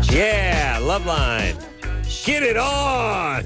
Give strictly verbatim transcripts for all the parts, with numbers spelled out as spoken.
Yeah, Love Line. Get it on.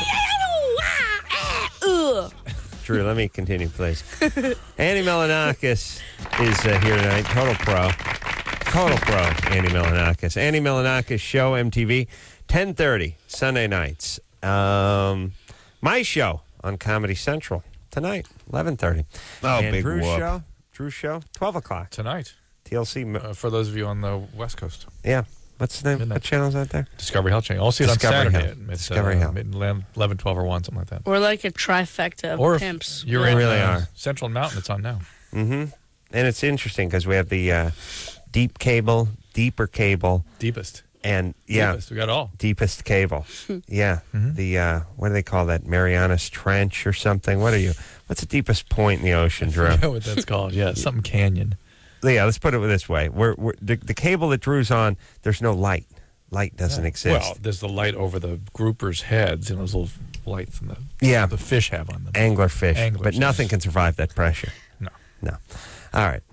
Drew, let me continue, please. Andy Milonakis is uh, here tonight. Total pro. Total pro, Andy Milonakis. Andy Milonakis Show, M T V, ten thirty, Sunday nights. Um, my show on Comedy Central tonight, eleven thirty. Oh, and big Drew's whoop. show, Drew's show, twelve o'clock. Tonight. T L C. Uh, for those of you on the West Coast. Yeah. What's the name? Midnight. What channel's out there? Discovery Health Channel. I'll see it Discovery on Health. Saturday. At, Discovery uh, Health. mid- eleven, twelve, or one, something like that. We're like a trifecta of Or if pimps. you're Yeah. in really uh, are. Central Mountain, it's on now. Mm-hmm. And it's interesting because we have the uh, deep cable, deeper cable, Deepest. and yeah, Deepest. We got it all. deepest cable. yeah. Mhm. The, uh, what do they call that? Marianas Trench or something? What are you? What's the deepest point in the ocean, Drew? I know what that's called. Yeah, something canyon. Yeah, let's put it this way. We're, we're, the, the cable that Drew's on, there's no light. Light doesn't Yeah. exist. Well, there's the light over the groupers' heads and those little lights and the Yeah. the fish have on them. Anglerfish. Anglers, but nothing yes. can survive that pressure. No. No. All right.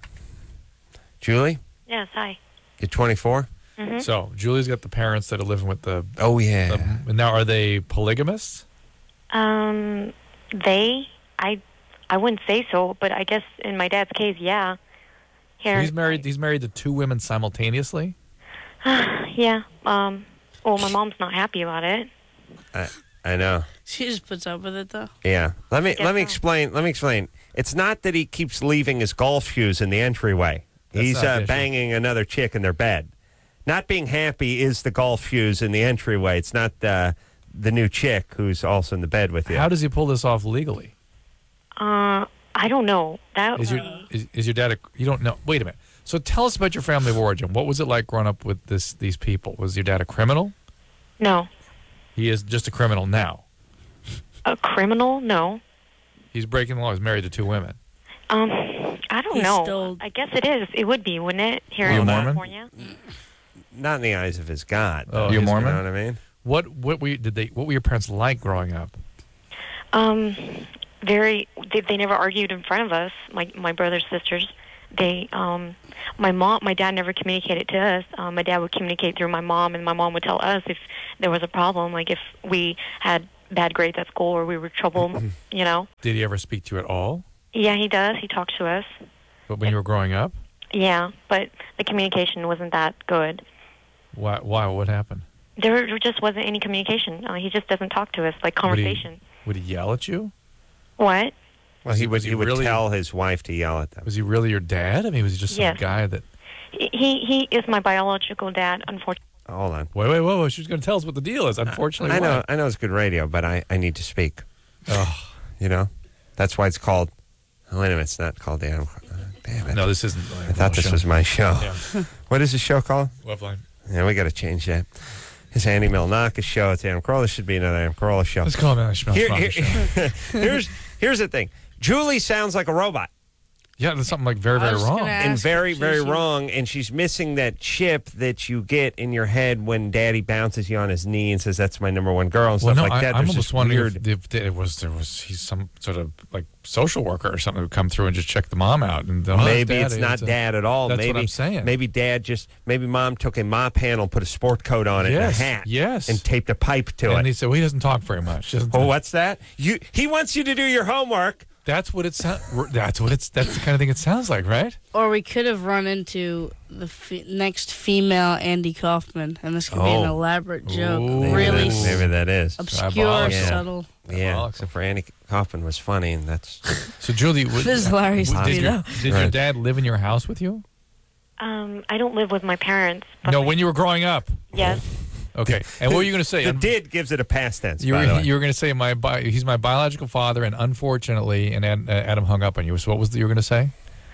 Julie, Yes, hi. you're twenty-four? Mm-hmm. So Julie's got the parents that are living with the. Oh, yeah. the now, are they polygamists? Um, they, I, I wouldn't say so, but I guess in my dad's case, yeah. Here, So he's married. He's married to two women simultaneously. yeah. Um, well, my mom's not happy about it. I, I know. She just puts up with it, though. Yeah. Let me Guess let me so. explain. Let me explain. It's not that he keeps leaving his golf shoes in the entryway. That's He's not the uh, issue. banging another chick in their bed. Not being happy is the golf shoes in the entryway. It's not uh, the new chick who's also in the bed with you. How does he pull this off legally? Uh, I don't know. That Is your is, is your dad? A, you don't know. Wait a minute. So tell us about your family of origin. What was it like growing up with this these people? Was your dad a criminal? no, He is just a criminal now. a criminal? No. He's breaking the law. He's married to two women. Um, I don't He's know. still- I guess it is. It would be, wouldn't it? Here Are you in Mormon? California. Not in the eyes of his God. Oh, though. you You Mormon? know what I mean? What what were you, did they? What were your parents like growing up? Um, very. They, they never argued in front of us. My my brothers, sisters. They um, my mom, my dad never communicated to us. Um, my dad would communicate through my mom, and my mom would tell us if there was a problem, like if we had bad grades at school or we were trouble. You know. Did he ever speak to you at all? Yeah, he does. He talks to us. But when you were growing up, Yeah, but the communication wasn't that good. why? Why? What happened? There just wasn't any communication. Uh, he just doesn't talk to us like Would he- conversation. Would he yell at you? What? Well, Was he he- would was he he would really- tell his wife to yell at them. Was he really your dad? I mean, was he just some Yes. guy that? He he is my biological dad, unfortunately. Hold on. Wait, wait, whoa, whoa! She's going to tell us what the deal is. Unfortunately, I know why? I know it's good radio, but I, I need to speak. Oh, You know? That's why it's called oh, wait a minute, it's not called the Adam uh, damn it. no, this isn't. Like, I thought this was my show. Yeah. What is the show called? Love line. Yeah, we got to change that. It's Andy Milonakis show. It's Adam Carolla. This should be another Adam Carolla show. Let's call him Ash Here- Milonakis here- show. here's here's the thing. Julie sounds like a robot Yeah, there's something like very, I very was wrong. gonna and ask very if very she- wrong, and she's missing that chip that you get in your head when Daddy bounces you on his knee and says that's my number one girl and Well, stuff no, like that. I, I'm There's almost this wondering weird. if, if it was there was he's some sort of like social worker or something who come through and just check the mom out and oh, Maybe Daddy, it's not a- dad at all. That's maybe, what I'm saying. Maybe dad just, maybe mom took a mop handle, put a sport coat on it Yes, and a hat. yes. And taped a pipe to And it. he said, well, he doesn't talk very much. Doesn't- Oh, what's that? You? He wants you to do your homework. That's what it sounds. That's what it's. That's the kind of thing it sounds like, right? Or we could have run into the fe- next female Andy Kaufman, and this could be an Oh. elaborate joke. Ooh. Maybe Really that, s- maybe that is. obscure, Diabolical. Yeah. subtle. Yeah, Diabolical. except for Andy Kaufman was funny, and that's So, Julie, would, This is hilarious to did, me, your, though. did your Right. dad live in your house with you? Um, I don't live with my parents. But No, my- when you were growing up. yes. Okay. And what were you going to say? the Un- did gives it a past tense. You by the were, way. you were going to say my bi- he's my biological father, and unfortunately, and Ad, uh, Adam hung up on you. So, what was the, you were going to say?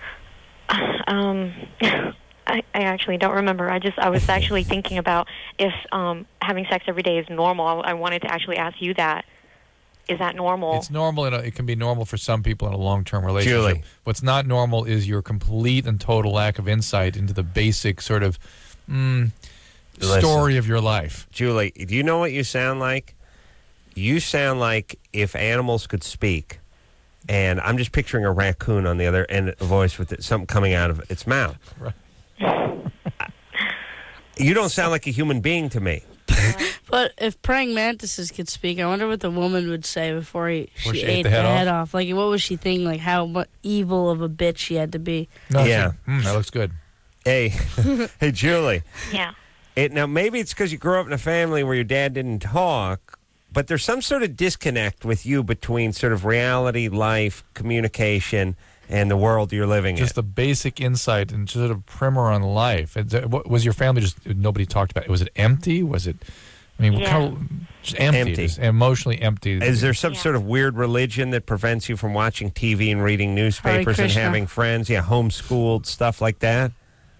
Um, I, I actually don't remember. I just I was actually thinking about if um having sex every day is normal. I, I wanted to actually ask you that. Is that normal? It's normal. In a, it can be normal for some people in a long-term relationship. Julie. What's not normal is your complete and total lack of insight into the basic sort of mm, Listen. story of your life. Julie, do you know what you sound like? You sound like if animals could speak, and I'm just picturing a raccoon on the other end of the voice with it, something coming out of its mouth. Right. You don't sound like a human being to me. But if praying mantises could speak, I wonder what the woman would say before he, she, Before she ate, ate the head off? off. Like, what was she thinking? Like, how mu- evil of a bitch she had to be. No, Yeah. she- mm, that looks good. Hey, hey, Julie. Yeah. It, now, maybe it's because you grew up in a family where your dad didn't talk, but there's some sort of disconnect with you between sort of reality, life, communication, and the world you're living Just in. the basic insight and sort of primer on life. Is it- what- Was your family just nobody talked about it? Was it empty? Was it? I mean, what Yeah. kind of, just empty, Empty. just emotionally empty. Is there some Yeah. sort of weird religion that prevents you from watching T V and reading newspapers and Krishna. having friends? Yeah, homeschooled, stuff like that?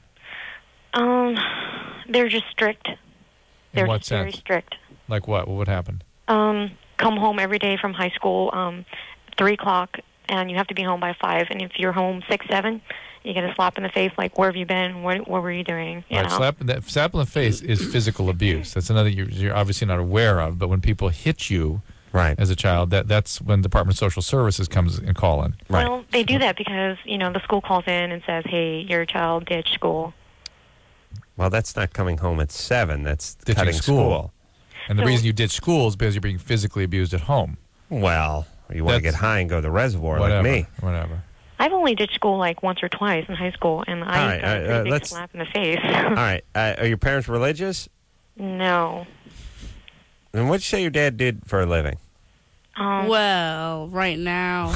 Um, they're just strict. They're what just very sense? strict. Like what? What would happen? Um, come home every day from high school, um, three o'clock, and you have to be home by five. And if you're home six, seven, you get a slap in the face. Like, where have you been? What What were you doing? You All right, know. slap, that, slap in the face is physical abuse. That's another you're, you're obviously not aware of. But when people hit you Right. as a child, that that's when Department of Social Services comes and call in. Right. Well, they do that because you know the school calls in and says, "Hey, your child ditched school." Well, that's not coming home at seven. That's Ditching cutting school. school. And the So- reason you did school is because you're being physically abused at home. Well, you want to get That's- high and go to the reservoir Whatever. like me. Whatever. I've only ditched school like once or twice in high school, and I All right, got a uh, pretty uh, big let's- slap in the face. All right. Uh, are your parents religious? No. And what'd you say your dad did for a living? Um, Well, right now,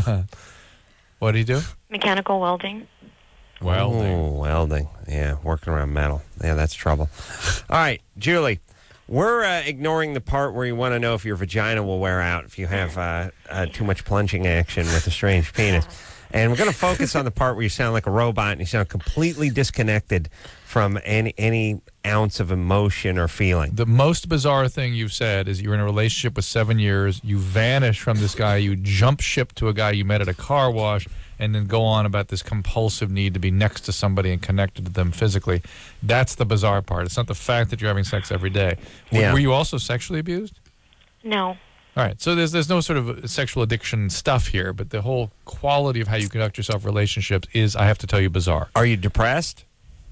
What do you do? mechanical welding. Welding. Oh, welding. Yeah, working around metal. Yeah, that's trouble. All right, Julie, we're uh, ignoring the part where you want to know if your vagina will wear out if you have uh, uh, too much plunging action with a strange penis. And we're going to focus on the part where you sound like a robot and you sound completely disconnected from any any ounce of emotion or feeling. The most bizarre thing you've said is you're in a relationship with seven years, you vanish from this guy, you jump ship to a guy you met at a car wash, and then go on about this compulsive need to be next to somebody and connected to them physically. That's the bizarre part. It's not the fact that you're having sex every day. W- Yeah. Were you also sexually abused? No. All right, so there's there's no sort of sexual addiction stuff here, but the whole quality of how you conduct yourself in relationships is, I have to tell you, bizarre. Are you depressed?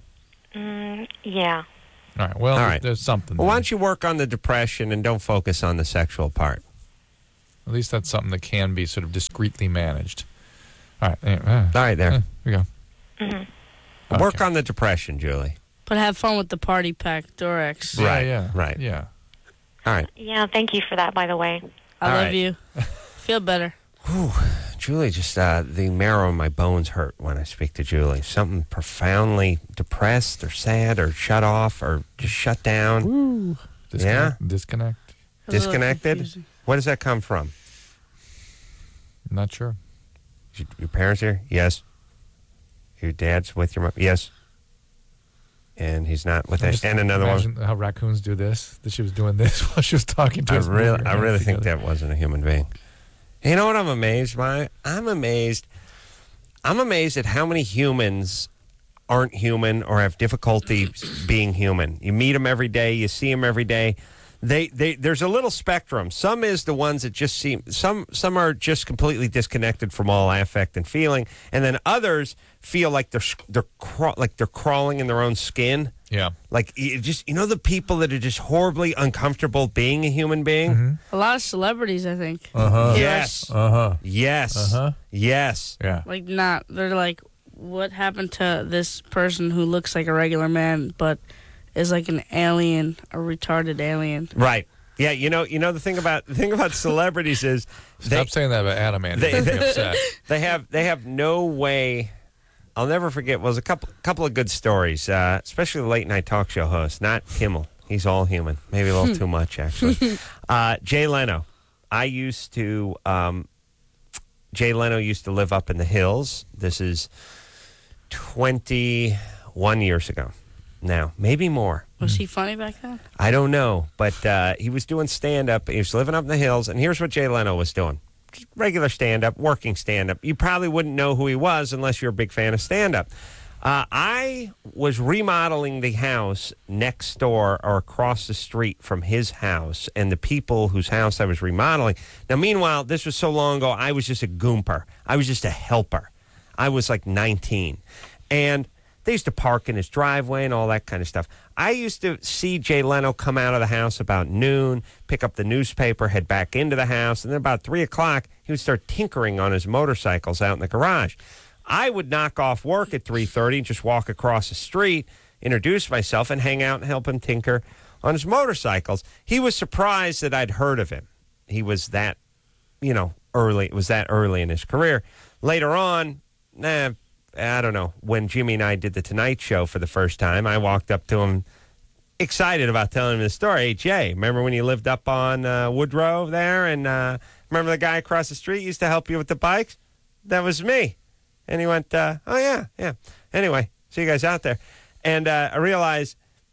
Mm, yeah. All right, well, All right. there's something. Well, why there. don't you work on the depression and don't focus on the sexual part? At least that's something that can be sort of discreetly managed. All right, eh, eh, All right, there. eh, here we go. hmm Work Okay. on the depression, Julie. but have fun with the party pack Durex. Yeah, Right, yeah, right. yeah. All right. Yeah. Thank you for that, by the way. I All love right. you. Feel better. Julie, just uh, the marrow in my bones hurt when I speak to Julie. Something profoundly depressed or sad or shut off or just shut down. Disconnect, Disconnect. It was a little Disconnected? confusing. Where does that come from? Not sure. Your, your parents here? Yes. Your dad's with your mom? Yes. And he's not with it. Just And another one. imagine how raccoons do this. That she was doing this while she was talking to I us. really, moving her I hands really think together. that wasn't a human being. You know what I'm amazed by? I'm amazed. I'm amazed at how many humans aren't human or have difficulty being human. You meet them every day. You see them every day. They, they, there's a little spectrum. Some is the ones that just seem. Some, some are just completely disconnected from all affect and feeling, and then others feel like they're, they're craw- like they're crawling in their own skin. Yeah. Like you just, you know, the people that are just horribly uncomfortable being a human being. A lot of celebrities, I think. Uh huh. Yes. Uh huh. Yes. Uh-huh. Yes. Yeah. Like, not. They're like, what happened to this person who looks like a regular man but is like an alien, a retarded alien? Right. Yeah. You know. You know the thing about the thing about celebrities is they Stop saying that about Adam, Andy. they- They, they- upset. they have they have no way. I'll never forget. Was a couple couple of good stories, uh, especially the late night talk show host, not Kimmel. He's all human. Maybe a little too much actually. Uh, Jay Leno. I used to. Um, Jay Leno used to live up in the hills. This is twenty-one years ago. Now, maybe more. Was he funny back then? I don't know, but uh, he was doing stand-up. He was living up in the hills, and here's what Jay Leno was doing. Just regular stand-up, working stand-up. You probably wouldn't know who he was unless you're a big fan of stand-up. Uh, I was remodeling the house next door or across the street from his house and the people whose house I was remodeling. Now, meanwhile, this was so long ago, I was just a goomper. I was just a helper. I was like nineteen. And They used to park in his driveway and all that kind of stuff. I used to see Jay Leno come out of the house about noon, pick up the newspaper, head back into the house, and then about three o'clock, he would start tinkering on his motorcycles out in the garage. I would knock off work at three thirty, just walk across the street, introduce myself, and hang out and help him tinker on his motorcycles. He was surprised that I'd heard of him. He was that, you know, early. It was that early in his career. Later on, nah, I don't know, when Jimmy and I did the Tonight Show for the first time, I walked up to him excited about telling him the story. Hey, Jay, remember when you lived up on uh, Woodrow there? And uh, remember the guy across the street used to help you with the bikes? That was me. And he went, uh, oh, yeah, yeah. Anyway, see you guys out there. And uh, I realized,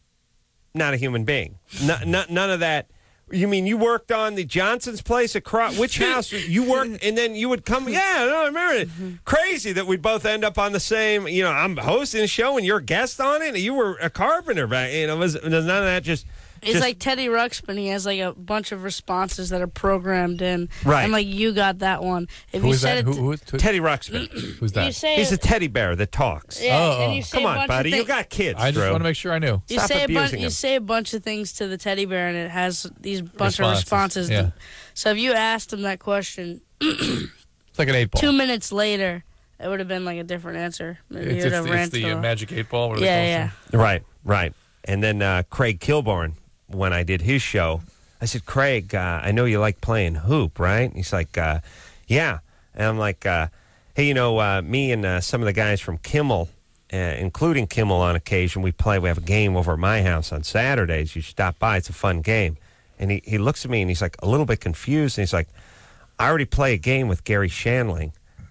not a human being. No, no, none of that. You mean you worked on the Johnson's place across, which house? You worked, and then you would come, yeah, no, I remember it. Crazy that we both end up on the same, you know, I'm hosting a show and you're a guest on it. You were a carpenter back, you know, was, was none of that just... It's just, like Teddy Ruxpin. He has like a bunch of responses that are programmed in. Right. And like you got that one. If Who you is said that? it, Who, who is t- Teddy Ruxpin. Who's that? You say He's a it, teddy bear that talks. yeah, Oh, and oh. you say Come a on, bunch buddy. Of You thi- got kids, I just Drew. want to make sure I knew. You Stop say a bunch. abusing You him. say a bunch of things to the teddy bear, and it has these bunch Responses, of responses. yeah. So if you asked him that question It's like an eight ball. two minutes later, it would have been like a different answer. Maybe It's, you'd it's, have it's ran the to uh, the- magic eight ball. What are they Yeah, called? yeah. Right, right. And then uh, Craig Kilborn, when I did his show, I said, Craig, uh, I know you like playing hoop, right? He's like, uh, yeah. And I'm like, uh, hey, you know, uh, me and uh, some of the guys from Kimmel, uh, including Kimmel on occasion, we play, we have a game over at my house on Saturdays. You should stop by. It's a fun game. And he, he looks at me and he's like a little bit confused. And he's like, I already play a game with Gary Shandling.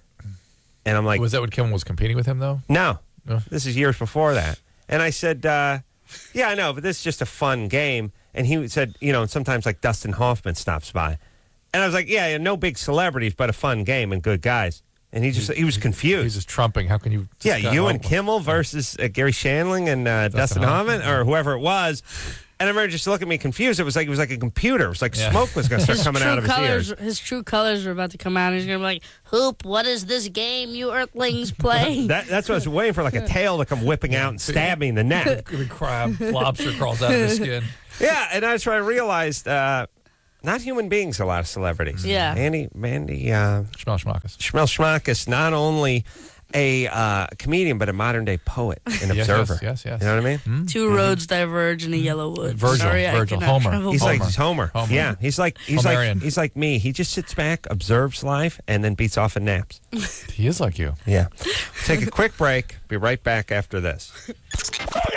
And I'm like, Was that when Kimmel was competing with him, though? no, No. this is years before that. And I said, uh, yeah, I know, but this is just a fun game. And he said, you know, sometimes like Dustin Hoffman stops by. And I was like, yeah, yeah, no big celebrities, but a fun game and good guys. And he just, he was confused. He's just trumping. How can you? Yeah, discuss- you oh, and Kimmel versus uh, Gary Shandling and uh, Dustin, Dustin Hoffman, Hoffman, or whoever it was. And I remember just looking at me confused. It was like it was like a computer. It was like Yeah. smoke was going to start His coming true out of his colors, ears. his true colors were about to come out. He's gonna be like, "Hoop, what is this game you Earthlings play?" That, that's what I was waiting for, like a tail to come whipping out and stab me in the neck. The crab, lobster crawls out of his skin. Yeah, and that's why I realized uh, not human beings, a lot of celebrities. Yeah. Andy, Mandy, uh, Schmel Schmackes. Shmel Schmackes, not only a uh, comedian, but a modern day poet and Yes, observer. yes, yes, yes. You know what I mean? Two roads diverge in a yellow wood. Virgil, Sorry, I Virgil, cannot Homer. travel He's by- like he's Homer. Homer. Yeah, he's like he's Homerian. like he's like me. He just sits back, observes life, and then beats off and naps. He is like you. Yeah. Take a quick break. Be right back after this.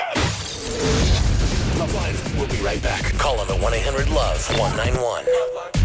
Love Line. We'll be right back. Call on the one eight hundred love one nine one.